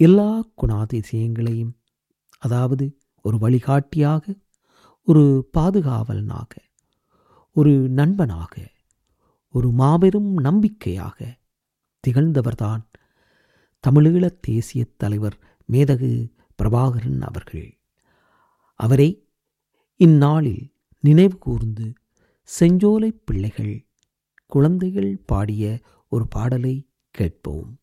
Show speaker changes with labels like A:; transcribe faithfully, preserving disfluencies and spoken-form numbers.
A: எல்லா குணாதிசயங்களையும், அதாவது ஒரு வழிகாட்டியாக, ஒரு பாதுகாவலனாக, ஒரு நண்பனாக, ஒரு மாபெரும் நம்பிக்கையாக திகழ்ந்தவர்தான் தமிழீழத் தேசிய தலைவர் மேதகு பிரபாகரன் அவர்கள். அவரை இந்நாளில் நினைவு கூர்ந்து செஞ்சோலை பிள்ளைகள் குழந்தைகள் பாடிய ஒரு பாடலை கேட்போம்.